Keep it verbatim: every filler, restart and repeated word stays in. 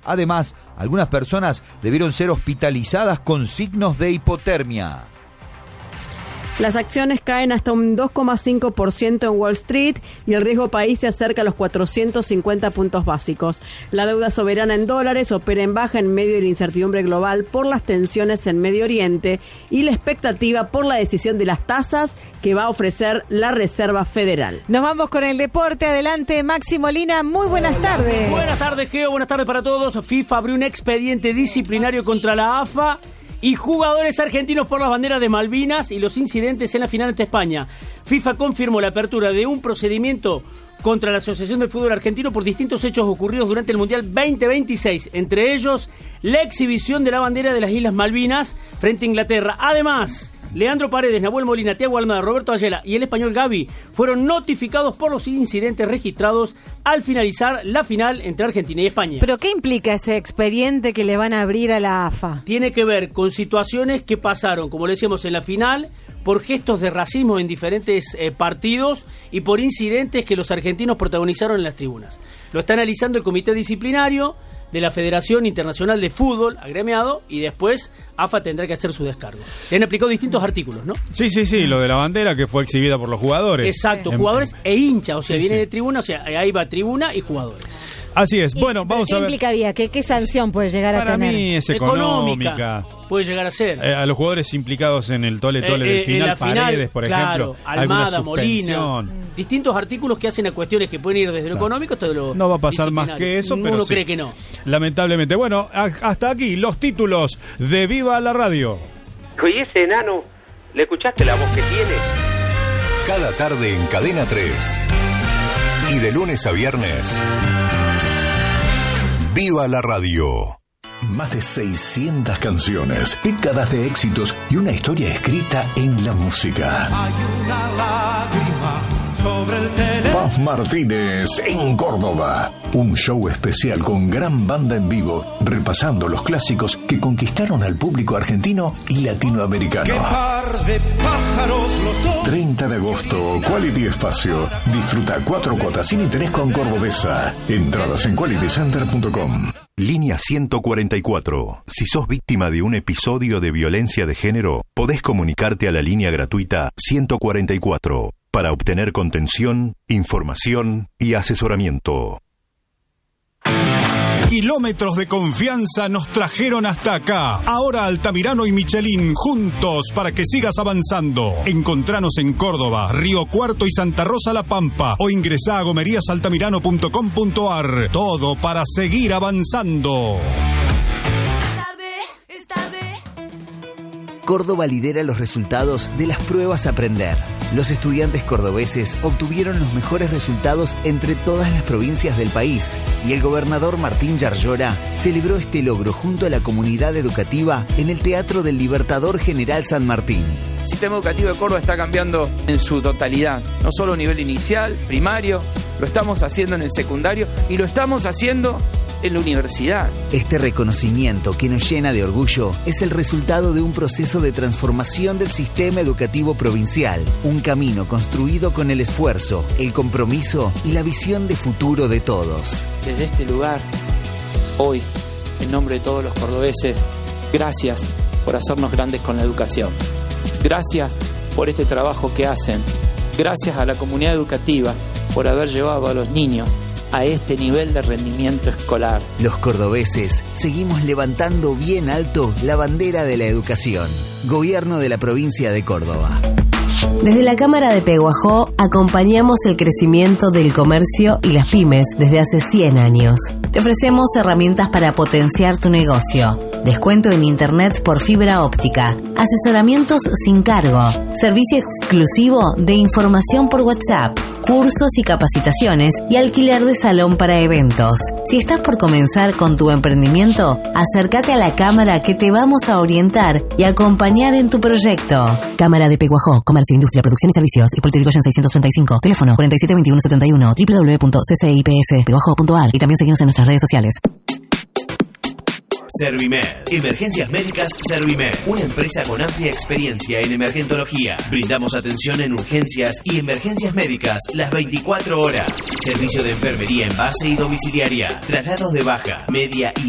Además, algunas personas debieron ser hospitalizadas con signos de hipotermia. Las acciones caen hasta un dos coma cinco por ciento en Wall Street y el riesgo país se acerca a los cuatrocientos cincuenta puntos básicos. La deuda soberana en dólares opera en baja en medio de la incertidumbre global por las tensiones en Medio Oriente y la expectativa por la decisión de las tasas que va a ofrecer la Reserva Federal. Nos vamos con el deporte. Adelante, Maxi Molina. Muy buenas tardes. Buenas tardes, Geo. Buenas tardes para todos. FIFA abrió un expediente disciplinario contra la A F A y jugadores argentinos por las banderas de Malvinas y los incidentes en la final ante España. FIFA confirmó la apertura de un procedimiento contra la Asociación del Fútbol Argentino por distintos hechos ocurridos durante el Mundial veinte veintiséis, entre ellos la exhibición de la bandera de las Islas Malvinas frente a Inglaterra. Además, Leandro Paredes, Nahuel Molina, Thiago Almada, Roberto Ayala y el español Gavi fueron notificados por los incidentes registrados al finalizar la final entre Argentina y España. ¿Pero qué implica ese expediente que le van a abrir a la A F A? Tiene que ver con situaciones que pasaron, como le decíamos, en la final, por gestos de racismo en diferentes eh, partidos y por incidentes que los argentinos protagonizaron en las tribunas. Lo está analizando el Comité Disciplinario de la Federación Internacional de Fútbol, agremiado, y después A F A tendrá que hacer su descargo. Le han aplicado distintos artículos, ¿no? Sí, sí, sí, lo de la bandera que fue exhibida por los jugadores. Exacto, jugadores e hinchas, o sea, sí, viene sí. de tribuna, o sea, ahí va tribuna y jugadores. Así es, bueno, vamos ¿Qué a ver. implicaría? ¿Qué, ¿Qué sanción puede llegar Para a tener? Para mí es económica. económica. Puede llegar a ser. Eh, a los jugadores implicados en el tole-tole eh, del final, la final, Paredes, por claro, ejemplo. Almada, Molina. Distintos artículos que hacen a cuestiones que pueden ir desde lo claro. económico hasta lo No va a pasar más que eso, pero uno sí. cree que no. Lamentablemente. Bueno, a, hasta aquí los títulos de Viva la Radio. Oye, ese enano, ¿le escuchaste la voz que tiene? Cada tarde en Cadena tres. Y de lunes a viernes. ¡Viva la radio! Más de seiscientas canciones, décadas de éxitos y una historia escrita en la música. Hay una lágrima sobre el teléfono. Paz Martínez en Córdoba. Un show especial con gran banda en vivo, repasando los clásicos que conquistaron al público argentino y latinoamericano. ¡Qué par de pájaros los dos! treinta de agosto, Quality Espacio. Disfruta cuatro cuotas sin interés con Cordobesa. Entradas en quality center punto com. Línea ciento cuarenta y cuatro. Si sos víctima de un episodio de violencia de género, podés comunicarte a la línea gratuita ciento cuarenta y cuatro para obtener contención, información y asesoramiento. Kilómetros de confianza nos trajeron hasta acá. Ahora Altamirano y Michelin juntos para que sigas avanzando. Encontranos en Córdoba, Río Cuarto y Santa Rosa La Pampa o ingresá a gomerías altamirano punto com punto ar. Todo para seguir avanzando. Córdoba lidera los resultados de las pruebas Aprender. Los estudiantes cordobeses obtuvieron los mejores resultados entre todas las provincias del país y el gobernador Martín Yarlora celebró este logro junto a la comunidad educativa en el Teatro del Libertador General San Martín. El sistema educativo de Córdoba está cambiando en su totalidad, no solo a nivel inicial, primario, lo estamos haciendo en el secundario y lo estamos haciendo en la universidad. Este reconocimiento que nos llena de orgullo es el resultado de un proceso de transformación del sistema educativo provincial, un camino construido con el esfuerzo, el compromiso y la visión de futuro de todos. Desde este lugar, hoy, en nombre de todos los cordobeses, gracias por hacernos grandes con la educación. Gracias por este trabajo que hacen. Gracias a la comunidad educativa por haber llevado a los niños a este nivel de rendimiento escolar. Los cordobeses seguimos levantando bien alto la bandera de la educación. Gobierno de la provincia de Córdoba. Desde la Cámara de Peguajó acompañamos el crecimiento del comercio y las pymes desde hace cien años. Te ofrecemos herramientas para potenciar tu negocio. Descuento en internet por fibra óptica. Asesoramientos sin cargo. Servicio exclusivo de información por WhatsApp. Cursos y capacitaciones y alquiler de salón para eventos. Si estás por comenzar con tu emprendimiento, acércate a la Cámara que te vamos a orientar y acompañar en tu proyecto. Cámara de Peguajó, Comercio, Industria, Producción y Servicios y Puerto Rico seiscientos treinta y cinco. Teléfono cuarenta y siete veintiuno setenta y uno, doble u doble u doble u punto c c i p s peguajó punto a r y también seguimos en nuestras redes sociales. Servimed. Emergencias Médicas Servimed. Una empresa con amplia experiencia en emergentología. Brindamos atención en urgencias y emergencias médicas las veinticuatro horas. Servicio de enfermería en base y domiciliaria. Traslados de baja, media y